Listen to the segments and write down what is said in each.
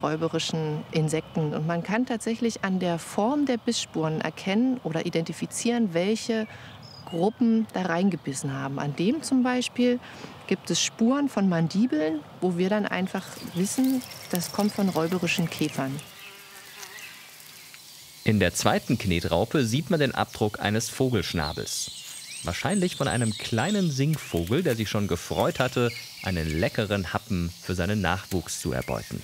räuberischen Insekten. Und man kann tatsächlich an der Form der Bissspuren erkennen oder identifizieren, welche Gruppen da reingebissen haben. An dem zum Beispiel gibt es Spuren von Mandibeln, wo wir dann einfach wissen, das kommt von räuberischen Käfern. In der zweiten Knetraupe sieht man den Abdruck eines Vogelschnabels. Wahrscheinlich von einem kleinen Singvogel, der sich schon gefreut hatte, einen leckeren Happen für seinen Nachwuchs zu erbeuten.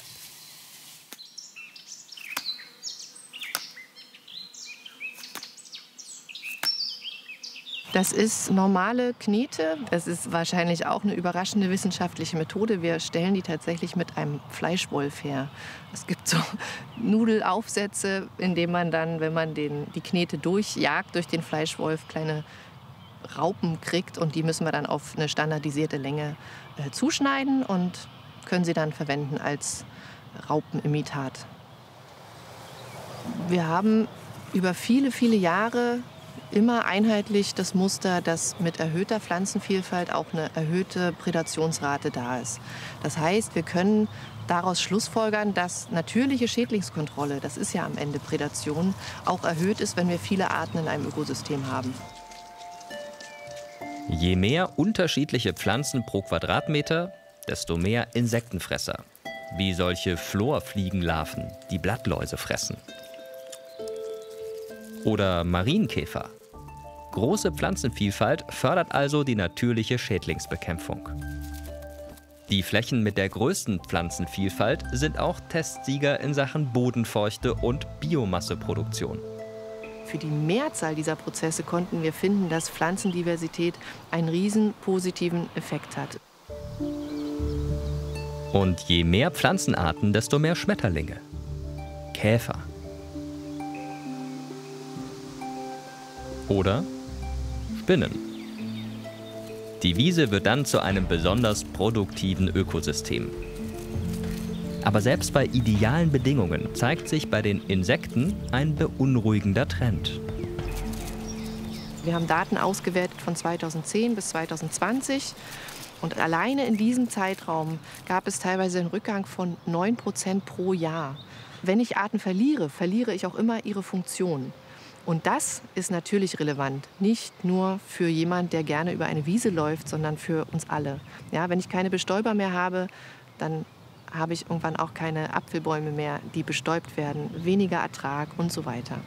Das ist normale Knete. Das ist wahrscheinlich auch eine überraschende wissenschaftliche Methode. Wir stellen die tatsächlich mit einem Fleischwolf her. Es gibt so Nudelaufsätze, in denen man dann, wenn man die Knete durchjagt durch den Fleischwolf, kleine Raupen kriegt. Und die müssen wir dann auf eine standardisierte Länge zuschneiden und können sie dann verwenden als Raupenimitat. Wir haben über viele, viele Jahre immer einheitlich das Muster, dass mit erhöhter Pflanzenvielfalt auch eine erhöhte Prädationsrate da ist. Das heißt, wir können daraus schlussfolgern, dass natürliche Schädlingskontrolle, das ist ja am Ende Prädation, auch erhöht ist, wenn wir viele Arten in einem Ökosystem haben. Je mehr unterschiedliche Pflanzen pro Quadratmeter, desto mehr Insektenfresser, wie solche Florfliegenlarven, die Blattläuse fressen. Oder Marienkäfer. Große Pflanzenvielfalt fördert also die natürliche Schädlingsbekämpfung. Die Flächen mit der größten Pflanzenvielfalt sind auch Testsieger in Sachen Bodenfeuchte und Biomasseproduktion. Für die Mehrzahl dieser Prozesse konnten wir finden, dass Pflanzendiversität einen riesen positiven Effekt hat. Und je mehr Pflanzenarten, desto mehr Schmetterlinge, Käfer oder Spinnen. Die Wiese wird dann zu einem besonders produktiven Ökosystem. Aber selbst bei idealen Bedingungen zeigt sich bei den Insekten ein beunruhigender Trend. Wir haben Daten ausgewertet von 2010 bis 2020. Und alleine in diesem Zeitraum gab es teilweise einen Rückgang von 9% pro Jahr. Wenn ich Arten verliere, verliere ich auch immer ihre Funktion. Und das ist natürlich relevant, nicht nur für jemand, der gerne über eine Wiese läuft, sondern für uns alle. Ja, wenn ich keine Bestäuber mehr habe, dann habe ich irgendwann auch keine Apfelbäume mehr, die bestäubt werden, weniger Ertrag und so weiter.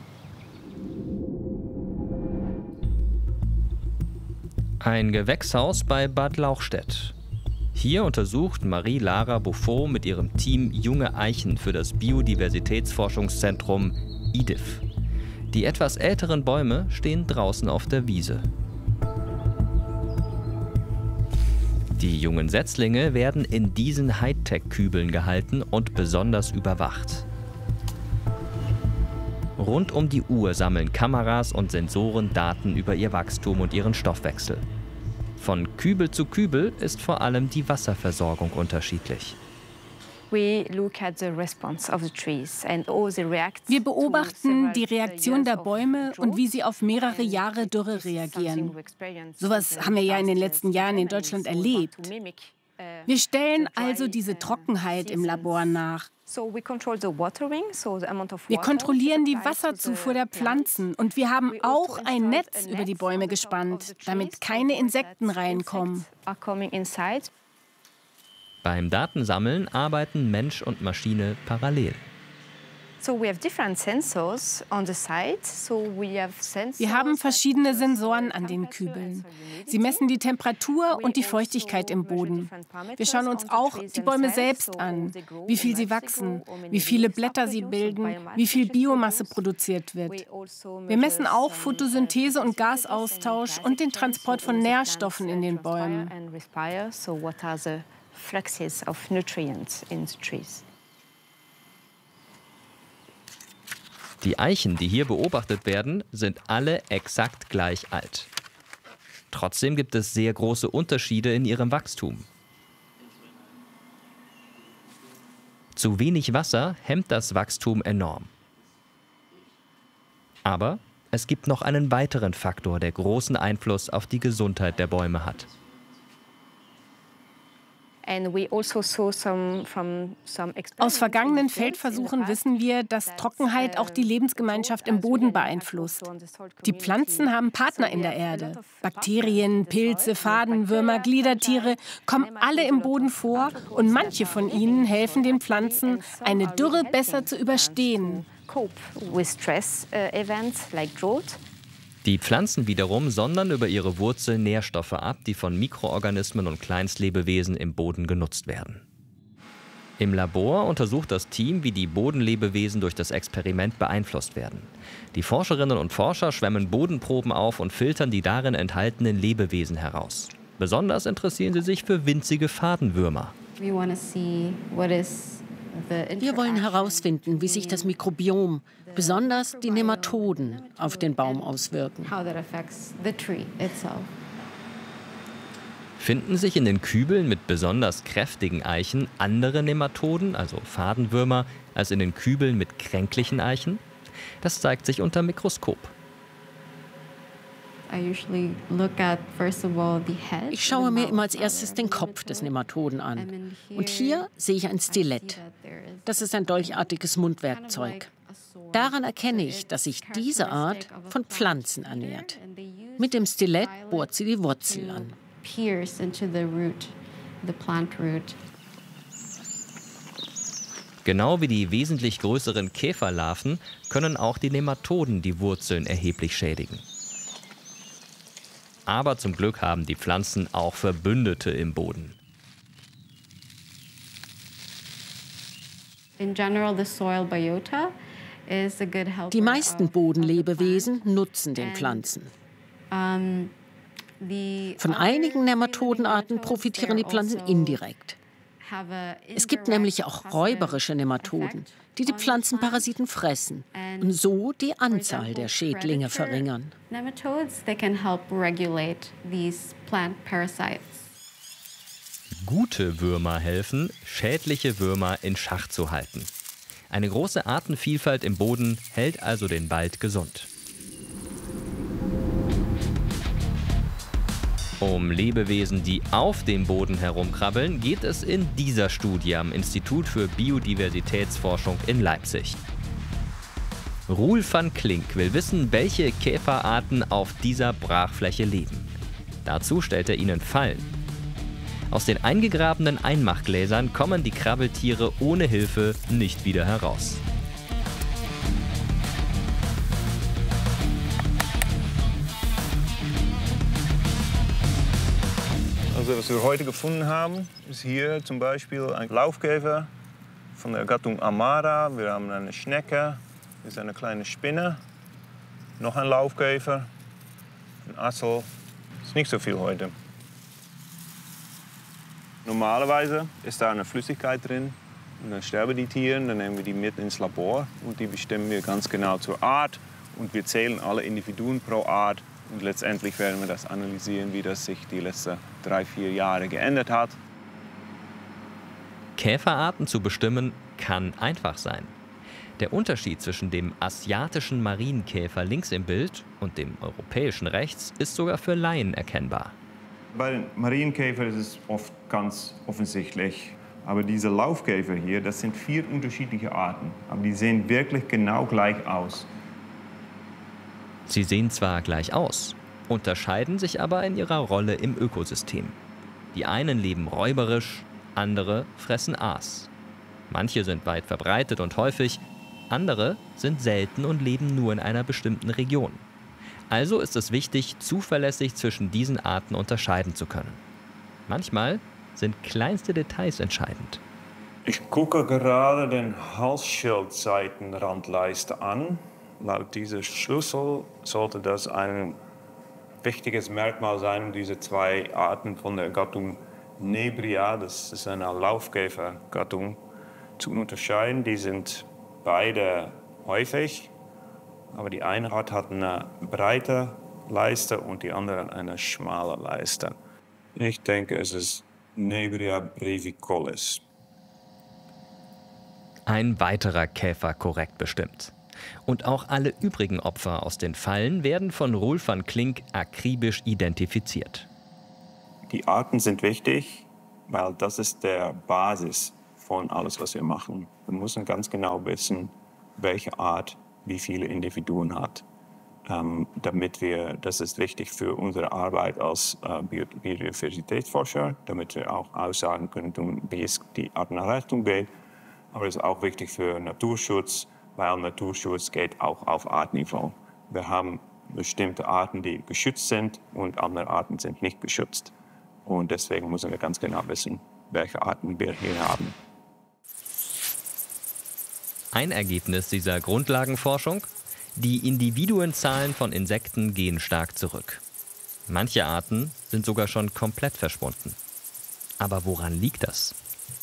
Ein Gewächshaus bei Bad Lauchstädt. Hier untersucht Marie-Lara Buffot mit ihrem Team junge Eichen für das Biodiversitätsforschungszentrum IDIF. Die etwas älteren Bäume stehen draußen auf der Wiese. Die jungen Setzlinge werden in diesen Hightech-Kübeln gehalten und besonders überwacht. Rund um die Uhr sammeln Kameras und Sensoren Daten über ihr Wachstum und ihren Stoffwechsel. Von Kübel zu Kübel ist vor allem die Wasserversorgung unterschiedlich. Wir beobachten die Reaktion der Bäume und wie sie auf mehrere Jahre Dürre reagieren. Sowas haben wir ja in den letzten Jahren in Deutschland erlebt. Wir stellen also diese Trockenheit im Labor nach. Wir kontrollieren die Wasserzufuhr der Pflanzen und wir haben auch ein Netz über die Bäume gespannt, damit keine Insekten reinkommen. Beim Datensammeln arbeiten Mensch und Maschine parallel. Wir haben verschiedene Sensoren an den Kübeln. Sie messen die Temperatur und die Feuchtigkeit im Boden. Wir schauen uns auch die Bäume selbst an, wie viel sie wachsen, wie viele Blätter sie bilden, wie viel Biomasse produziert wird. Wir messen auch Photosynthese und Gasaustausch und den Transport von Nährstoffen in den Bäumen. Die Eichen, die hier beobachtet werden, sind alle exakt gleich alt. Trotzdem gibt es sehr große Unterschiede in ihrem Wachstum. Zu wenig Wasser hemmt das Wachstum enorm. Aber es gibt noch einen weiteren Faktor, der großen Einfluss auf die Gesundheit der Bäume hat. Aus vergangenen Feldversuchen wissen wir, dass Trockenheit auch die Lebensgemeinschaft im Boden beeinflusst. Die Pflanzen haben Partner in der Erde. Bakterien, Pilze, Fadenwürmer, Gliedertiere kommen alle im Boden vor und manche von ihnen helfen den Pflanzen, eine Dürre besser zu überstehen. Die Pflanzen wiederum sondern über ihre Wurzeln Nährstoffe ab, die von Mikroorganismen und Kleinstlebewesen im Boden genutzt werden. Im Labor untersucht das Team, wie die Bodenlebewesen durch das Experiment beeinflusst werden. Die Forscherinnen und Forscher schwemmen Bodenproben auf und filtern die darin enthaltenen Lebewesen heraus. Besonders interessieren sie sich für winzige Fadenwürmer. Wir wollen herausfinden, wie sich das Mikrobiom, besonders die Nematoden, auf den Baum auswirken. Finden sich in den Kübeln mit besonders kräftigen Eichen andere Nematoden, also Fadenwürmer, als in den Kübeln mit kränklichen Eichen? Das zeigt sich unter Mikroskop. Ich schaue mir immer als erstes den Kopf des Nematoden an. Und hier sehe ich ein Stilett. Das ist ein dolchartiges Mundwerkzeug. Daran erkenne ich, dass sich diese Art von Pflanzen ernährt. Mit dem Stilett bohrt sie die Wurzel an. Genau wie die wesentlich größeren Käferlarven können auch die Nematoden die Wurzeln erheblich schädigen. Aber zum Glück haben die Pflanzen auch Verbündete im Boden. Die meisten Bodenlebewesen nutzen den Pflanzen. Von einigen Nematodenarten profitieren die Pflanzen indirekt. Es gibt nämlich auch räuberische Nematoden, die die Pflanzenparasiten fressen und so die Anzahl der Schädlinge verringern. Gute Würmer helfen, schädliche Würmer in Schach zu halten. Eine große Artenvielfalt im Boden hält also den Wald gesund. Um Lebewesen, die auf dem Boden herumkrabbeln, geht es in dieser Studie am Institut für Biodiversitätsforschung in Leipzig. Roel van Klink will wissen, welche Käferarten auf dieser Brachfläche leben. Dazu stellt er ihnen Fallen. Aus den eingegrabenen Einmachgläsern kommen die Krabbeltiere ohne Hilfe nicht wieder heraus. Also was wir heute gefunden haben, ist hier zum Beispiel ein Laufkäfer von der Gattung Amara. Wir haben eine Schnecke, das ist eine kleine Spinne, noch ein Laufkäfer, ein Assel. Das ist nicht so viel heute. Normalerweise ist da eine Flüssigkeit drin und dann sterben die Tiere, dann nehmen wir die mit ins Labor und die bestimmen wir ganz genau zur Art und wir zählen alle Individuen pro Art. Und letztendlich werden wir das analysieren, wie das sich die letzten 3-4 Jahre geändert hat. Käferarten zu bestimmen kann einfach sein. Der Unterschied zwischen dem asiatischen Marienkäfer links im Bild und dem europäischen rechts ist sogar für Laien erkennbar. Bei den Marienkäfern ist es oft ganz offensichtlich. Aber diese Laufkäfer hier, das sind 4 unterschiedliche Arten. Aber die sehen wirklich genau gleich aus. Sie sehen zwar gleich aus, unterscheiden sich aber in ihrer Rolle im Ökosystem. Die einen leben räuberisch, andere fressen Aas. Manche sind weit verbreitet und häufig, andere sind selten und leben nur in einer bestimmten Region. Also ist es wichtig, zuverlässig zwischen diesen Arten unterscheiden zu können. Manchmal sind kleinste Details entscheidend. Ich gucke gerade den Halsschildseitenrandleiste an. Laut dieser Schlüssel sollte das ein wichtiges Merkmal sein, um diese 2 Arten von der Gattung Nebria, das ist eine Laufkäfergattung, zu unterscheiden. Die sind beide häufig, aber die eine Art hat eine breite Leiste und die andere eine schmale Leiste. Ich denke, es ist Nebria brevicollis. Ein weiterer Käfer korrekt bestimmt. Und auch alle übrigen Opfer aus den Fallen werden von Roel van Klink akribisch identifiziert. Die Arten sind wichtig, weil das ist der Basis von alles, was wir machen. Wir müssen ganz genau wissen, welche Art wie viele Individuen hat. Das ist wichtig für unsere Arbeit als Biodiversitätsforscher, damit wir auch aussagen können, wie es die Artenerhaltung geht. Aber es ist auch wichtig für Naturschutz, weil Naturschutz geht auch auf Artniveau. Wir haben bestimmte Arten, die geschützt sind und andere Arten sind nicht geschützt. Und deswegen müssen wir ganz genau wissen, welche Arten wir hier haben. Ein Ergebnis dieser Grundlagenforschung: Die Individuenzahlen von Insekten gehen stark zurück. Manche Arten sind sogar schon komplett verschwunden. Aber woran liegt das?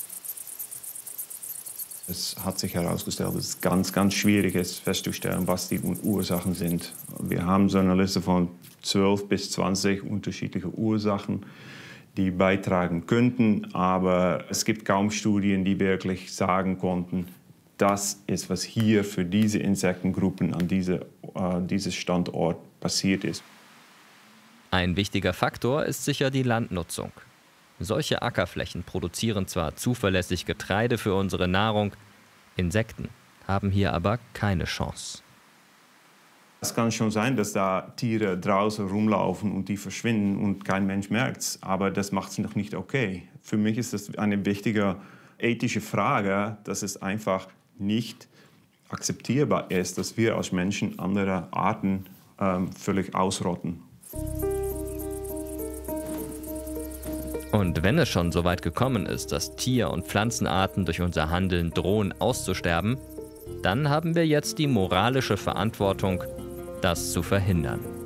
Es hat sich herausgestellt, dass es ganz, ganz schwierig ist festzustellen, was die Ursachen sind. Wir haben so eine Liste von 12 bis 20 unterschiedliche Ursachen, die beitragen könnten. Aber es gibt kaum Studien, die wirklich sagen konnten, das ist, was hier für diese Insektengruppen an diesem Standort passiert ist. Ein wichtiger Faktor ist sicher die Landnutzung. Solche Ackerflächen produzieren zwar zuverlässig Getreide für unsere Nahrung, Insekten haben hier aber keine Chance. Es kann schon sein, dass da Tiere draußen rumlaufen und die verschwinden und kein Mensch merkt es, aber das macht es noch nicht okay. Für mich ist das eine wichtige ethische Frage, dass es einfach nicht akzeptierbar ist, dass wir als Menschen andere Arten völlig ausrotten. Und wenn es schon so weit gekommen ist, dass Tier- und Pflanzenarten durch unser Handeln drohen auszusterben, dann haben wir jetzt die moralische Verantwortung, das zu verhindern.